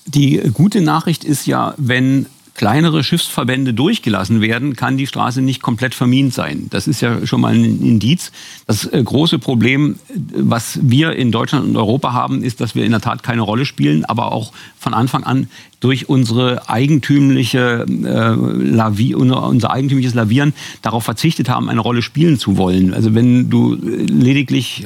Die gute Nachricht ist ja, wenn kleinere Schiffsverbände durchgelassen werden, kann die Straße nicht komplett vermint sein. Das ist ja schon mal ein Indiz. Das große Problem, was wir in Deutschland und Europa haben, ist, dass wir in der Tat keine Rolle spielen, aber auch von Anfang an durch unser eigentümliches Lavieren darauf verzichtet haben, eine Rolle spielen zu wollen. Also wenn du lediglich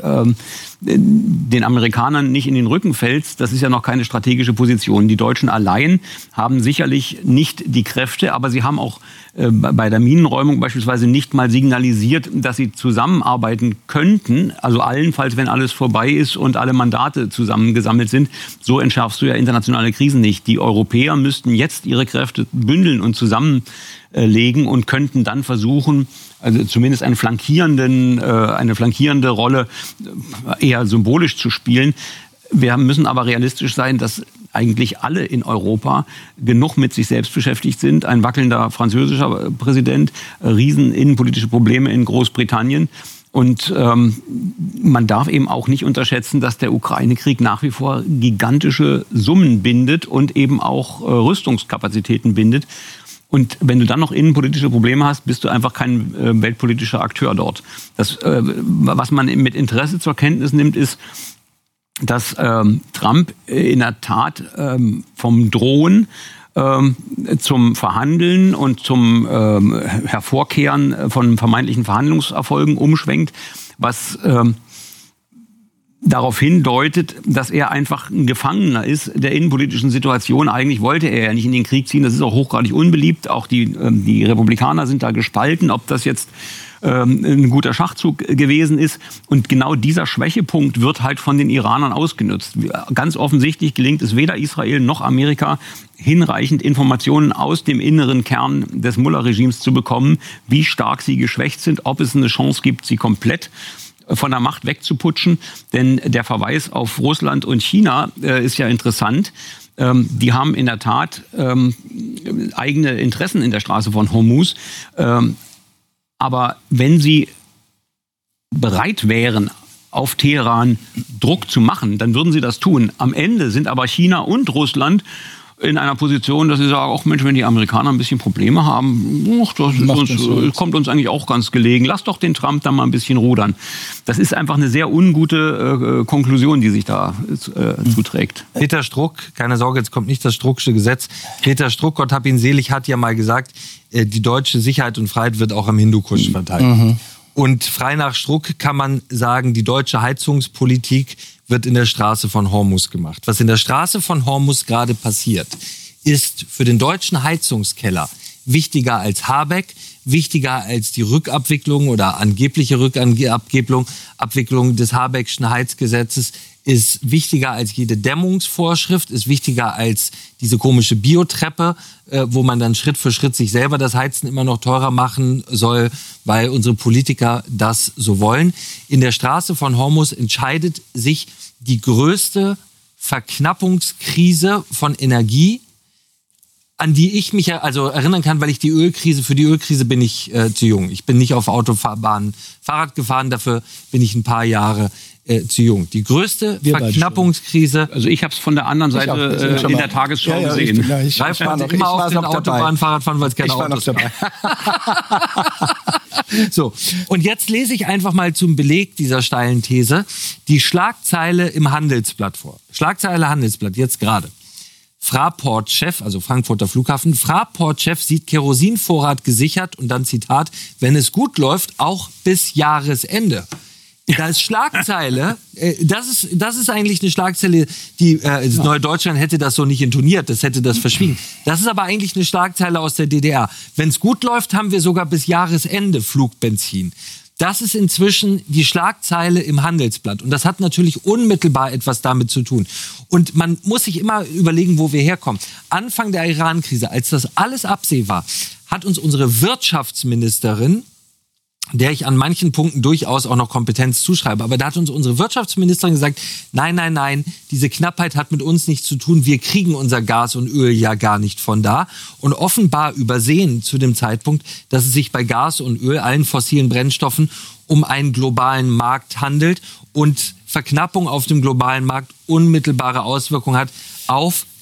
den Amerikanern nicht in den Rücken fällst, das ist ja noch keine strategische Position. Die Deutschen allein haben sicherlich nicht die Kräfte, aber sie haben auch bei der Minenräumung beispielsweise nicht mal signalisiert, dass sie zusammenarbeiten könnten. Also allenfalls, wenn alles vorbei ist und alle Mandate zusammengesammelt sind. So entschärfst du ja internationale Krisen nicht. Die Europäer müssten jetzt ihre Kräfte bündeln und zusammenlegen und könnten dann versuchen, also zumindest eine flankierende Rolle eher symbolisch zu spielen. Wir müssen aber realistisch sein, dass eigentlich alle in Europa genug mit sich selbst beschäftigt sind. Ein wackelnder französischer Präsident, riesen innenpolitische Probleme in Großbritannien. Und man darf eben auch nicht unterschätzen, dass der Ukraine-Krieg nach wie vor gigantische Summen bindet und eben auch Rüstungskapazitäten bindet. Und wenn du dann noch innenpolitische Probleme hast, bist du einfach kein weltpolitischer Akteur dort. Das, was man mit Interesse zur Kenntnis nimmt, ist, dass Trump in der Tat vom Drohen zum Verhandeln und zum Hervorkehren von vermeintlichen Verhandlungserfolgen umschwenkt, was darauf hindeutet, dass er einfach ein Gefangener ist der innenpolitischen Situation. Eigentlich wollte er ja nicht in den Krieg ziehen. Das ist auch hochgradig unbeliebt. Auch die Republikaner sind da gespalten, ob das jetzt ein guter Schachzug gewesen ist. Und genau dieser Schwächepunkt wird halt von den Iranern ausgenutzt. Ganz offensichtlich gelingt es weder Israel noch Amerika, hinreichend Informationen aus dem inneren Kern des Mullah-Regimes zu bekommen, wie stark sie geschwächt sind, ob es eine Chance gibt, sie komplett von der Macht wegzuputschen. Denn der Verweis auf Russland und China ist ja interessant. Die haben in der Tat eigene Interessen in der Straße von Hormuz. Aber wenn sie bereit wären, auf Teheran Druck zu machen, dann würden sie das tun. Am Ende sind aber China und Russland in einer Position, dass sie sagen, ach Mensch, wenn die Amerikaner ein bisschen Probleme haben, kommt uns eigentlich auch ganz gelegen. Lass doch den Trump da mal ein bisschen rudern. Das ist einfach eine sehr ungute Konklusion, die sich da zuträgt. Peter Struck, keine Sorge, jetzt kommt nicht das Strucksche Gesetz. Peter Struck, Gott hab ihn selig, hat ja mal gesagt, die deutsche Sicherheit und Freiheit wird auch am Hindukusch verteidigt. Mhm. Und frei nach Struck kann man sagen, die deutsche Heizungspolitik wird in der Straße von Hormuz gemacht. Was in der Straße von Hormuz gerade passiert, ist für den deutschen Heizungskeller wichtiger als Habeck, wichtiger als die Rückabwicklung oder angebliche Rückabwicklung des Habeckschen Heizgesetzes, ist wichtiger als jede Dämmungsvorschrift, ist wichtiger als diese komische Biotreppe, wo man dann Schritt für Schritt sich selber das Heizen immer noch teurer machen soll, weil unsere Politiker das so wollen. In der Straße von Hormuz entscheidet sich die größte Verknappungskrise von Energie, an die ich mich also erinnern kann, weil für die Ölkrise bin ich zu jung. Ich bin nicht auf Autobahnen Fahrrad gefahren, dafür bin ich ein paar Jahre zu jung. Die größte Verknappungskrise. Also ich habe es von der anderen Seite in der Tagesschau gesehen. Ralf konnte immer auf den Autobahnen Fahrrad fahren, weil es keine Autos gab. So, und jetzt lese ich einfach mal zum Beleg dieser steilen These die Schlagzeile im Handelsblatt vor. Schlagzeile Handelsblatt, jetzt gerade. Fraport-Chef, also Frankfurter Flughafen, Fraport-Chef sieht Kerosinvorrat gesichert und dann Zitat, wenn es gut läuft, auch bis Jahresende. Da ist Schlagzeile, das ist eigentlich eine Schlagzeile, das Neue Deutschland hätte das so nicht intoniert, das hätte das verschwiegen. Das ist aber eigentlich eine Schlagzeile aus der DDR. Wenn es gut läuft, haben wir sogar bis Jahresende Flugbenzin. Das ist inzwischen die Schlagzeile im Handelsblatt. Und das hat natürlich unmittelbar etwas damit zu tun. Und man muss sich immer überlegen, wo wir herkommen. Anfang der Iran-Krise, als das alles absehbar, hat uns unsere Wirtschaftsministerin, der ich an manchen Punkten durchaus auch noch Kompetenz zuschreibe. Aber da hat uns unsere Wirtschaftsministerin gesagt, nein, diese Knappheit hat mit uns nichts zu tun. Wir kriegen unser Gas und Öl ja gar nicht von da. Und offenbar übersehen zu dem Zeitpunkt, dass es sich bei Gas und Öl, allen fossilen Brennstoffen, um einen globalen Markt handelt und Verknappung auf dem globalen Markt unmittelbare Auswirkungen hat auf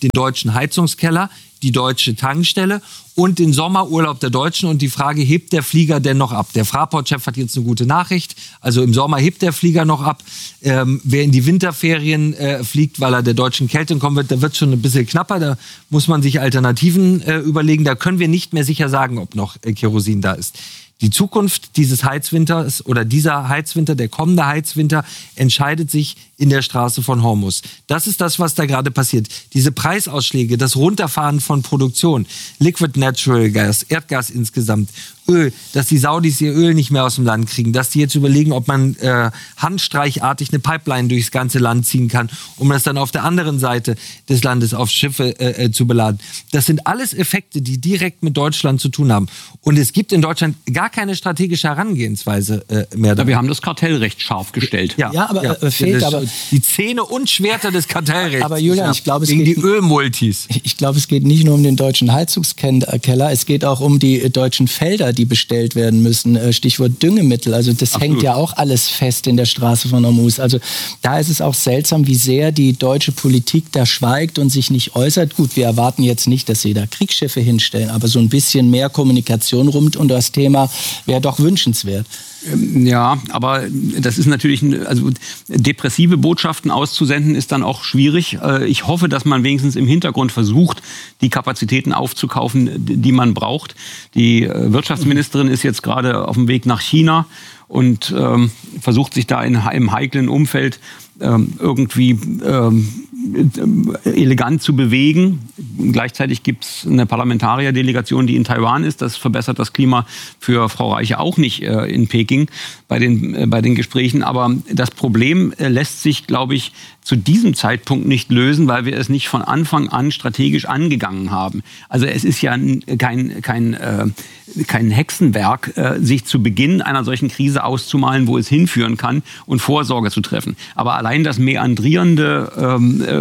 den deutschen Heizungskeller, die deutsche Tankstelle und den Sommerurlaub der Deutschen und die Frage, hebt der Flieger denn noch ab? Der Fraport-Chef hat jetzt eine gute Nachricht, also im Sommer hebt der Flieger noch ab. Wer in die Winterferien fliegt, weil er der deutschen Kälte kommen wird, da wird schon ein bisschen knapper, da muss man sich Alternativen überlegen, da können wir nicht mehr sicher sagen, ob noch Kerosin da ist. Die Zukunft dieses Heizwinters oder dieser Heizwinter, der kommende Heizwinter, entscheidet sich in der Straße von Hormuz. Das ist das, was da gerade passiert. Diese Preisausschläge, das Runterfahren von Produktion, Liquid Natural Gas, Erdgas insgesamt, Öl, dass die Saudis ihr Öl nicht mehr aus dem Land kriegen, dass die jetzt überlegen, ob man handstreichartig eine Pipeline durchs ganze Land ziehen kann, um das dann auf der anderen Seite des Landes auf Schiffe zu beladen. Das sind alles Effekte, die direkt mit Deutschland zu tun haben. Und es gibt in Deutschland gar keine strategische Herangehensweise mehr. Wir haben das Kartellrecht scharf gestellt. Fehlt aber die Zähne und Schwerter des Kartellrechts. Aber Julian, ich glaube, gegen die Ölmultis. Ich glaube, es geht nicht nur um den deutschen Heizungskeller, es geht auch um die deutschen Felder, die bestellt werden müssen. Stichwort Düngemittel. Also das Absolut. hängt ja auch alles fest in der Straße von Hormuz. Also da ist es auch seltsam, wie sehr die deutsche Politik da schweigt und sich nicht äußert. Gut, wir erwarten jetzt nicht, dass sie da Kriegsschiffe hinstellen, aber so ein bisschen mehr Kommunikation rund um das Thema wäre doch wünschenswert. Ja, aber das ist natürlich, also depressive Botschaften auszusenden ist dann auch schwierig. Ich hoffe, dass man wenigstens im Hintergrund versucht, die Kapazitäten aufzukaufen, die man braucht. Die Wirtschaftsministerin ist jetzt gerade auf dem Weg nach China und versucht sich da im heiklen Umfeld irgendwie elegant zu bewegen. Gleichzeitig gibt es eine Parlamentarierdelegation, die in Taiwan ist. Das verbessert das Klima für Frau Reiche auch nicht in Peking bei den Gesprächen. Aber das Problem lässt sich, glaube ich, zu diesem Zeitpunkt nicht lösen, weil wir es nicht von Anfang an strategisch angegangen haben. Also es ist ja kein Hexenwerk, sich zu Beginn einer solchen Krise auszumalen, wo es hinführen kann und Vorsorge zu treffen. Aber allein das meandrierende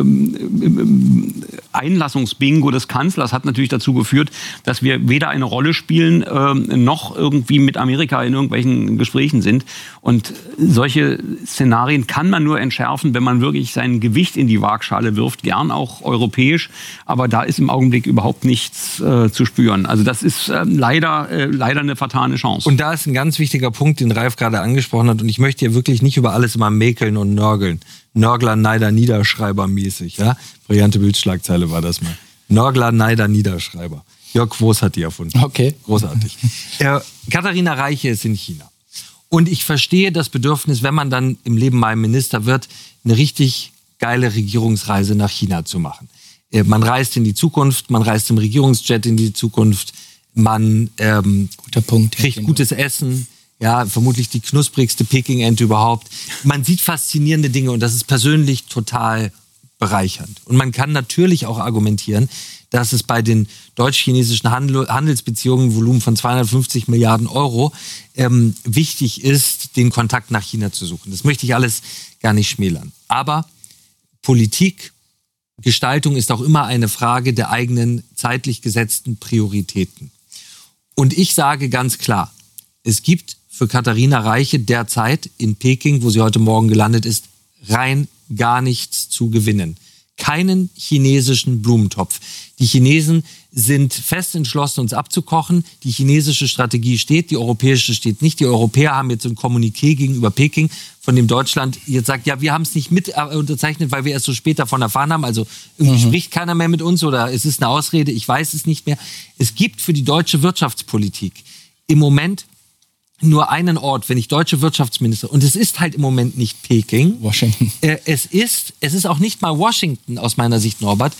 Einlassungsbingo des Kanzlers hat natürlich dazu geführt, dass wir weder eine Rolle spielen, noch irgendwie mit Amerika in irgendwelchen Gesprächen sind. Und solche Szenarien kann man nur entschärfen, wenn man wirklich sein Gewicht in die Waagschale wirft, gern auch europäisch. Aber da ist im Augenblick überhaupt nichts zu spüren. Also das ist leider eine vertane Chance. Und da ist ein ganz wichtiger Punkt, den Ralf gerade angesprochen hat. Und ich möchte hier wirklich nicht über alles immer mäkeln und nörgeln. Nörgler, Neider, Niederschreiber mäßig. Ja? Brillante Bildschlagzeile war das mal. Nörgler, Neider, Niederschreiber. Jörg Groß hat die erfunden. Okay. Großartig. Katharina Reiche ist in China. Und ich verstehe das Bedürfnis, wenn man dann im Leben mal Minister wird, eine richtig geile Regierungsreise nach China zu machen. Man reist in die Zukunft, man reist im Regierungsjet in die Zukunft, man guter Punkt, kriegt gutes Essen, ja, vermutlich die knusprigste Peking-Ente überhaupt. Man sieht faszinierende Dinge und das ist persönlich total bereichernd. Und man kann natürlich auch argumentieren, dass es bei den deutsch-chinesischen Handelsbeziehungen, Volumen von 250 Milliarden Euro, wichtig ist, den Kontakt nach China zu suchen. Das möchte ich alles gar nicht schmälern. Aber Politik, Gestaltung ist auch immer eine Frage der eigenen zeitlich gesetzten Prioritäten. Und ich sage ganz klar, es gibt für Katharina Reiche derzeit in Peking, wo sie heute Morgen gelandet ist, rein gar nichts zu gewinnen. Keinen chinesischen Blumentopf. Die Chinesen sind fest entschlossen, uns abzukochen. Die chinesische Strategie steht, die europäische steht nicht. Die Europäer haben jetzt ein Kommuniqué gegenüber Peking, von dem Deutschland jetzt sagt, ja, wir haben es nicht mit unterzeichnet, weil wir erst so spät davon erfahren haben. Also irgendwie spricht keiner mehr mit uns oder es ist eine Ausrede, ich weiß es nicht mehr. Es gibt für die deutsche Wirtschaftspolitik im Moment nur einen Ort, wenn ich deutsche Wirtschaftsminister, und es ist halt im Moment nicht Peking. Washington. Es ist auch nicht mal Washington aus meiner Sicht, Norbert.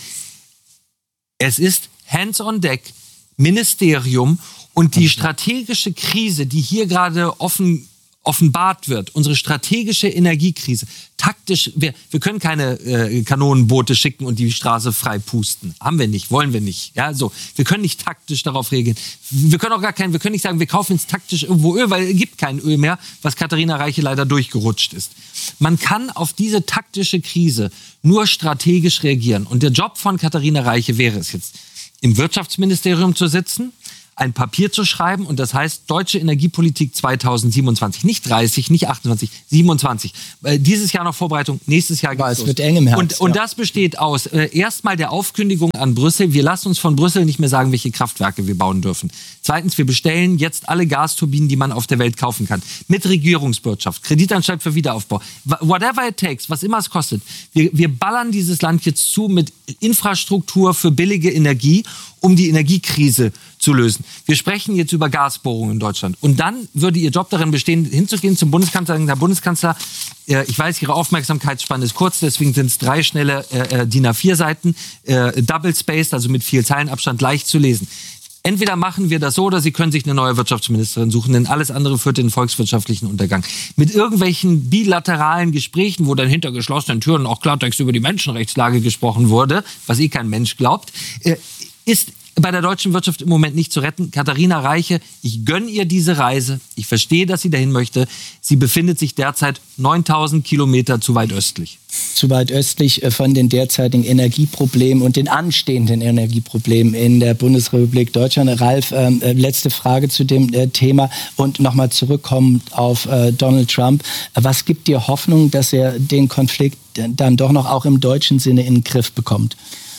Es ist Hands on Deck, Ministerium und die strategische Krise, die hier gerade offenbart wird, unsere strategische Energiekrise, taktisch, wir können keine Kanonenboote schicken und die Straße frei pusten. Haben wir nicht, wollen wir nicht. Ja, so. Wir können nicht taktisch darauf reagieren. Wir können nicht sagen, wir kaufen jetzt taktisch irgendwo Öl, weil es gibt kein Öl mehr, was Katharina Reiche leider durchgerutscht ist. Man kann auf diese taktische Krise nur strategisch reagieren. Und der Job von Katharina Reiche wäre es jetzt, im Wirtschaftsministerium zu sitzen, ein Papier zu schreiben und das heißt Deutsche Energiepolitik 2027. Nicht 30, nicht 28, 27. Dieses Jahr noch Vorbereitung, nächstes Jahr geht's los. Es wird eng im Herbst. Und das besteht aus erstmal der Aufkündigung an Brüssel. Wir lassen uns von Brüssel nicht mehr sagen, welche Kraftwerke wir bauen dürfen. Zweitens, wir bestellen jetzt alle Gasturbinen, die man auf der Welt kaufen kann. Mit Regierungswirtschaft, Kreditanstalt für Wiederaufbau. Whatever it takes, was immer es kostet. Wir ballern dieses Land jetzt zu mit Infrastruktur für billige Energie, um die Energiekrise zu lösen. Wir sprechen jetzt über Gasbohrungen in Deutschland. Und dann würde Ihr Job darin bestehen, hinzugehen zum Bundeskanzler und sagen, Herr Bundeskanzler, ich weiß, Ihre Aufmerksamkeitsspanne ist kurz, deswegen sind es 3 schnelle DIN A4 Seiten, double-spaced, also mit viel Zeilenabstand, leicht zu lesen. Entweder machen wir das so, oder Sie können sich eine neue Wirtschaftsministerin suchen, denn alles andere führt in den volkswirtschaftlichen Untergang. Mit irgendwelchen bilateralen Gesprächen, wo dann hinter geschlossenen Türen auch Klartext über die Menschenrechtslage gesprochen wurde, was kein Mensch glaubt, ist bei der deutschen Wirtschaft im Moment nicht zu retten. Katharina Reiche, ich gönne ihr diese Reise. Ich verstehe, dass sie dahin möchte. Sie befindet sich derzeit 9000 Kilometer zu weit östlich. Zu weit östlich von den derzeitigen Energieproblemen und den anstehenden Energieproblemen in der Bundesrepublik Deutschland. Ralf, letzte Frage zu dem Thema und nochmal zurückkommend auf Donald Trump. Was gibt dir Hoffnung, dass er den Konflikt dann doch noch auch im deutschen Sinne in den Griff bekommt?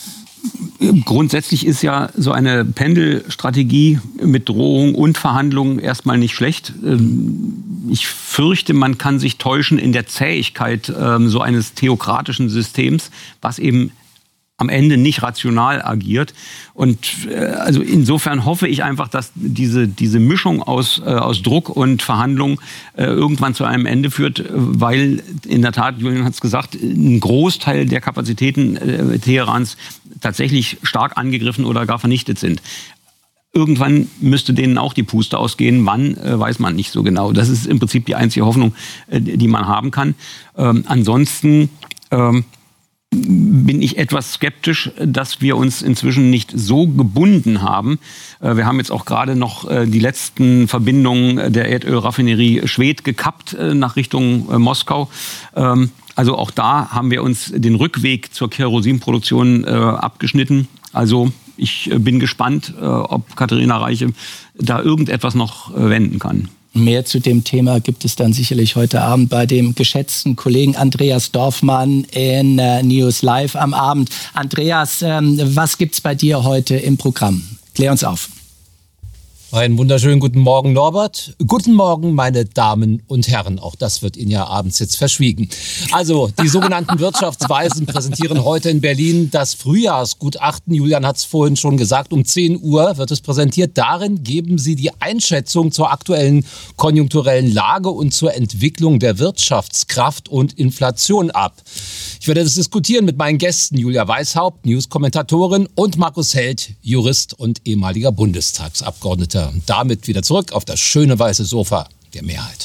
Grundsätzlich ist ja so eine Pendelstrategie mit Drohung und Verhandlungen erstmal nicht schlecht. Ich fürchte, man kann sich täuschen in der Zähigkeit so eines theokratischen Systems, was eben am Ende nicht rational agiert. Und also insofern hoffe ich einfach, dass diese Mischung aus Druck und Verhandlung irgendwann zu einem Ende führt, weil in der Tat, Julian hat es gesagt, ein Großteil der Kapazitäten Teherans tatsächlich stark angegriffen oder gar vernichtet sind. Irgendwann müsste denen auch die Puste ausgehen. Wann, weiß man nicht so genau. Das ist im Prinzip die einzige Hoffnung, die man haben kann. Ansonsten bin ich etwas skeptisch, dass wir uns inzwischen nicht so gebunden haben. Wir haben jetzt auch gerade noch die letzten Verbindungen der Erdölraffinerie Schwedt gekappt nach Richtung Moskau. Also auch da haben wir uns den Rückweg zur Kerosinproduktion abgeschnitten. Also ich bin gespannt, ob Katharina Reiche da irgendetwas noch wenden kann. Mehr zu dem Thema gibt es dann sicherlich heute Abend bei dem geschätzten Kollegen Andreas Dorfmann in News Live am Abend. Andreas, was gibt's bei dir heute im Programm? Klär uns auf. Einen wunderschönen guten Morgen, Norbert. Guten Morgen, meine Damen und Herren. Auch das wird Ihnen ja abends jetzt verschwiegen. Also, die sogenannten Wirtschaftsweisen präsentieren heute in Berlin das Frühjahrsgutachten. Julian hat es vorhin schon gesagt, um 10 Uhr wird es präsentiert. Darin geben sie die Einschätzung zur aktuellen konjunkturellen Lage und zur Entwicklung der Wirtschaftskraft und Inflation ab. Ich werde das diskutieren mit meinen Gästen Julia Weishaupt, News-Kommentatorin, und Markus Held, Jurist und ehemaliger Bundestagsabgeordneter. Damit wieder zurück auf das schöne weiße Sofa der Mehrheit.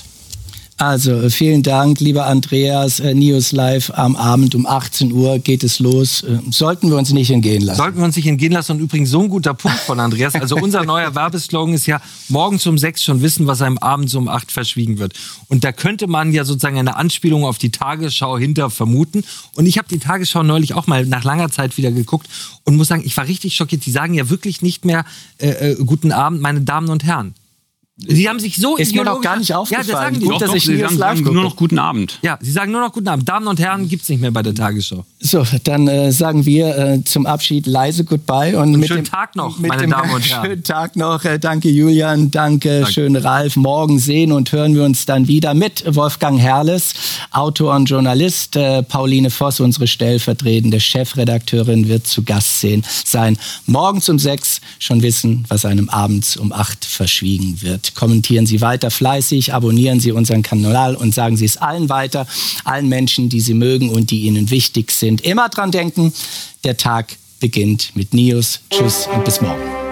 Also vielen Dank, lieber Andreas. News Live am Abend um 18 Uhr geht es los. Sollten wir uns nicht entgehen lassen. Sollten wir uns nicht entgehen lassen. Und übrigens so ein guter Punkt von Andreas. Also unser neuer Werbeslogan ist ja, morgens um 6 schon wissen, was einem abends um 8 verschwiegen wird. Und da könnte man ja sozusagen eine Anspielung auf die Tagesschau hinter vermuten. Und ich habe die Tagesschau neulich auch mal nach langer Zeit wieder geguckt und muss sagen, ich war richtig schockiert. Die sagen ja wirklich nicht mehr guten Abend, meine Damen und Herren. Sie haben sich so ist mir noch gar nicht aufgefallen. Ja, das sagen die. Gut, dass ich Sie sagen nur noch guten Abend. Ja, Sie sagen nur noch guten Abend. Damen und Herren gibt's nicht mehr bei der Tagesschau. So, dann sagen wir zum Abschied leise Goodbye. Und schönen Tag noch, meine Damen und Herren. Schönen Tag noch. Danke Julian, danke schön Ralf. Morgen sehen und hören wir uns dann wieder mit Wolfgang Herrles, Autor und Journalist. Pauline Voss, unsere stellvertretende Chefredakteurin, wird zu Gast sein. Morgens um 6 schon wissen, was einem abends um 8 verschwiegen wird. Kommentieren Sie weiter fleißig, abonnieren Sie unseren Kanal und sagen Sie es allen weiter, allen Menschen, die Sie mögen und die Ihnen wichtig sind. Immer dran denken, der Tag beginnt mit News. Tschüss und bis morgen.